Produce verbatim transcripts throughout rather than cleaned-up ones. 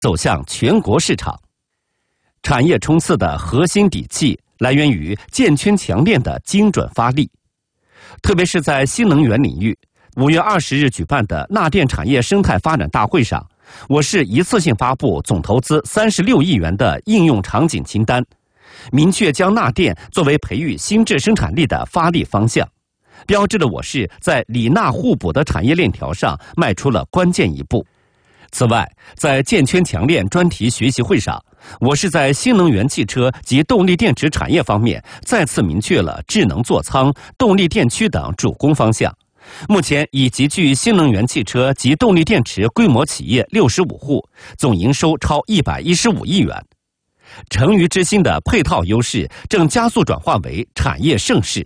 走向全国市场。产业冲刺的核心底气来源于建圈强链的精准发力，特别是在新能源领域。五月二十日举办的钠电产业生态发展大会上，我市一次性发布总投资三十六亿元的应用场景清单，明确将钠电作为培育新质生产力的发力方向，标志着我市在锂钠互补的产业链条上迈出了关键一步。此外，在建圈强链专题学习会上，我市在新能源汽车及动力电池产业方面再次明确了智能座舱、动力电驱等主攻方向。目前已集聚新能源汽车及动力电池规模企业六十五户，总营收超一百一十五亿元。成渝之星的配套优势正加速转化为产业盛世。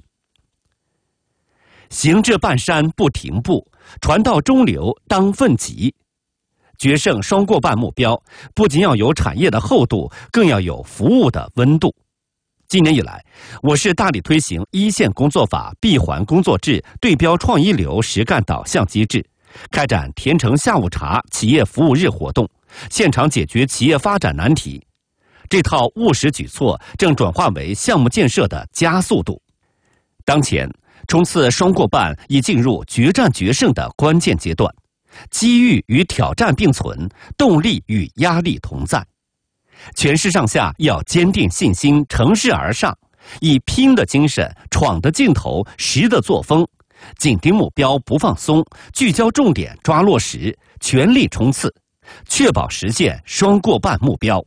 行至半山不停步，船到中流当奋楫。决胜双过半目标，不仅要有产业的厚度，更要有服务的温度。今年以来，我市大力推行一线工作法闭环工作制对标创一流实干导向机制，开展甜橙下午茶企业服务日活动，现场解决企业发展难题。这套务实举措正转化为项目建设的加速度。当前，冲刺双过半已进入决战决胜的关键阶段。机遇与挑战并存，动力与压力同在。全市上下要坚定信心，乘势而上，以拼的精神、闯的劲头、实的作风，紧盯目标不放松，聚焦重点抓落实，全力冲刺，确保实现双过半目标。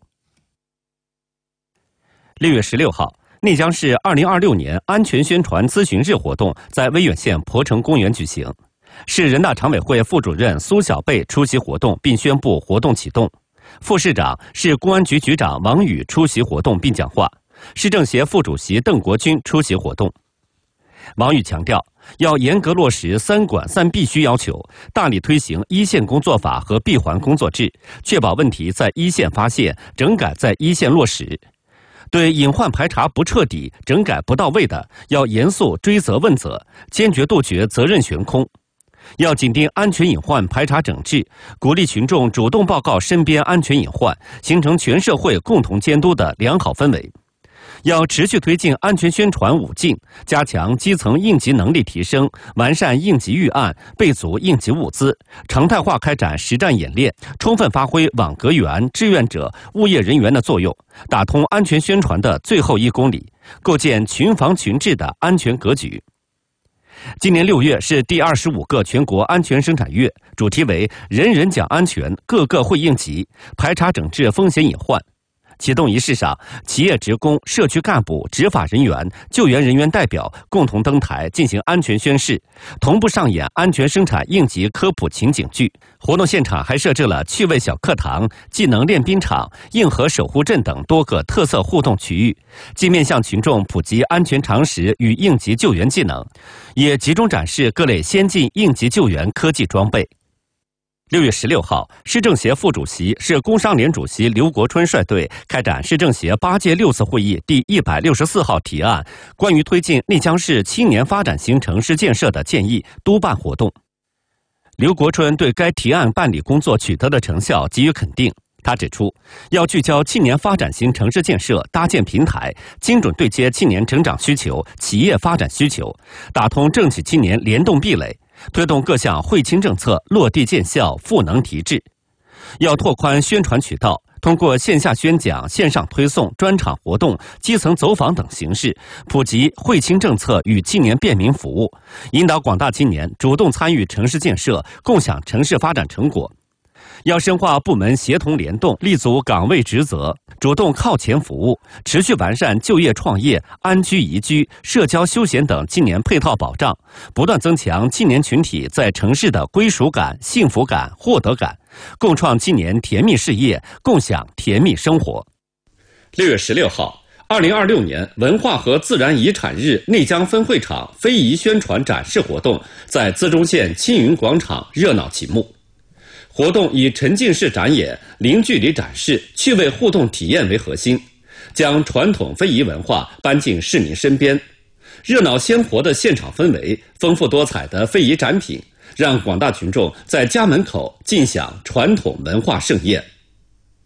六月十六号，内江市二零二六年安全宣传咨询日活动在威远县鄱城公园举行。市人大常委会副主任苏小贝出席活动并宣布活动启动，副市长、市公安局局长王宇出席活动并讲话，市政协副主席邓国军出席活动。王宇强调，要严格落实三管三必须要求，大力推行一线工作法和闭环工作制，确保问题在一线发现，整改在一线落实。对隐患排查不彻底、整改不到位的，要严肃追责问责，坚决杜绝责任悬空。要紧盯安全隐患排查整治，鼓励群众主动报告身边安全隐患，形成全社会共同监督的良好氛围。要持续推进安全宣传五进，加强基层应急能力提升，完善应急预案，备足应急物资，常态化开展实战演练，充分发挥网格员、志愿者、物业人员的作用，打通安全宣传的最后一公里，构建群防群治的安全格局。今年六月是第二十五个全国安全生产月，主题为“人人讲安全，个个会应急，排查整治风险隐患”。启动仪式上，企业职工、社区干部、执法人员、救援人员代表共同登台进行安全宣示，同步上演安全生产应急科普情景剧。活动现场还设置了趣味小课堂、技能练兵场、硬核守护阵等多个特色互动区域，既面向群众普及安全常识与应急救援技能，也集中展示各类先进应急救援科技装备。六月十六号，市政协副主席、市工商联主席刘国春率队开展市政协八届六次会议第一百六十四号提案，关于推进内江市青年发展型城市建设的建议督办活动。刘国春对该提案办理工作取得的成效给予肯定。他指出，要聚焦青年发展型城市建设，搭建平台，精准对接青年成长需求、企业发展需求，打通政企青年联动壁垒，推动各项惠青政策落地见效、赋能提质。要拓宽宣传渠道，通过线下宣讲、线上推送、专场活动、基层走访等形式，普及惠青政策与青年便民服务，引导广大青年主动参与城市建设，共享城市发展成果。要深化部门协同联动，立足岗位职责，主动靠前服务，持续完善就业创业、安居宜居、社交休闲等青年配套保障，不断增强青年群体在城市的归属感、幸福感、获得感，共创青年甜蜜事业，共享甜蜜生活。六月十六号，二零二六年文化和自然遗产日内江分会场非遗宣传展示活动在资中县青云广场热闹启幕。活动以沉浸式展演、零距离展示、趣味互动体验为核心，将传统非遗文化搬进市民身边。热闹鲜活的现场氛围、丰富多彩的非遗展品，让广大群众在家门口尽享传统文化盛宴。